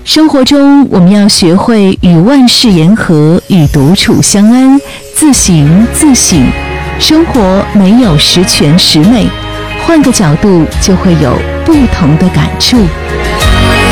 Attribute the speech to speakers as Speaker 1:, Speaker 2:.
Speaker 1: 生活中，我们要学会与万事言和，与独处相安，自省自省。生活没有十全十美，换个角度就会有不同的感触。